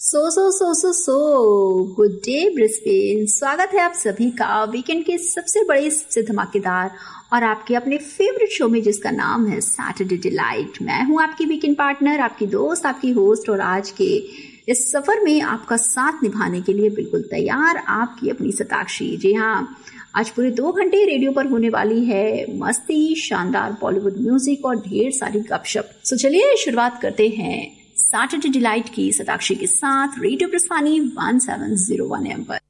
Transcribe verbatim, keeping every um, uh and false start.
सो सो सो सो so good day Brisbane. स्वागत है आप सभी का वीकेंड के सबसे बड़े, सबसे धमाकेदार और आपके अपने फेवरेट शो में, जिसका नाम है सैटरडे डिलाइट। मैं हूं आपकी वीकेंड पार्टनर, आपकी दोस्त, आपकी होस्ट, और आज के इस सफर में आपका साथ निभाने के लिए बिल्कुल तैयार आपकी अपनी सताक्षी। जी हाँ, आज पूरे दो घंटे रेडियो पर होने वाली है मस्ती, शानदार बॉलीवुड म्यूजिक और ढेर सारी गपशप। सो चलिए शुरुआत करते हैं सैटरडे डिलाइट की सताक्षी के साथ radio प्रस्थानी one seven zero one M पर।